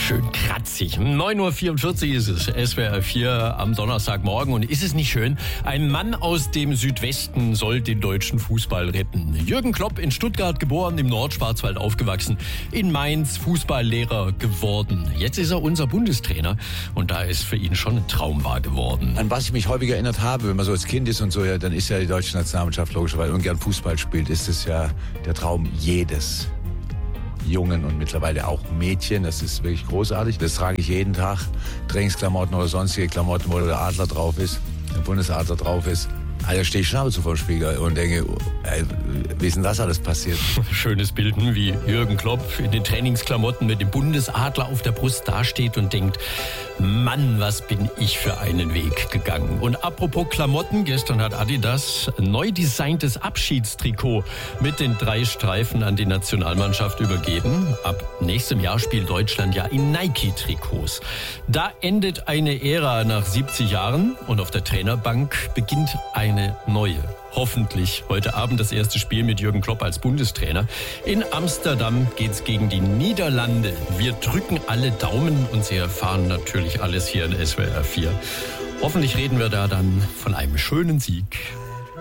Schön kratzig. 9.44 Uhr ist es, SWR 4 am Donnerstagmorgen. Und ist es nicht schön? Ein Mann aus dem Südwesten soll den deutschen Fußball retten. Jürgen Klopp, in Stuttgart geboren, im Nordschwarzwald aufgewachsen, in Mainz Fußballlehrer geworden. Jetzt ist er unser Bundestrainer und da ist für ihn schon ein Traum wahr geworden. An was ich mich häufig erinnert habe, wenn man so als Kind ist und so, ja, dann ist ja die deutsche Nationalmannschaft logischerweise ungern Fußball spielt, ist es ja der Traum jedes Jungen und mittlerweile auch Mädchen. Das ist wirklich großartig. Das trage ich jeden Tag. Trainingsklamotten oder sonstige Klamotten, wo der Adler drauf ist, der Bundesadler drauf ist. Also stehe ich Schnauze vor dem Spiegel und denke, wie ist denn das alles passiert? Schönes Bild, wie Jürgen Klopp in den Trainingsklamotten mit dem Bundesadler auf der Brust dasteht und denkt, Mann, was bin ich für einen Weg gegangen. Und apropos Klamotten, gestern hat Adidas ein neu designtes Abschiedstrikot mit den 3 Streifen an die Nationalmannschaft übergeben. Ab nächstem Jahr spielt Deutschland ja in Nike-Trikots. Da endet eine Ära nach 70 Jahren und auf der Trainerbank beginnt eine neue. Hoffentlich heute Abend das erste Spiel mit Jürgen Klopp als Bundestrainer. In Amsterdam geht's gegen die Niederlande. Wir drücken alle Daumen und Sie erfahren natürlich alles hier in SWR 4. Hoffentlich reden wir da dann von einem schönen Sieg.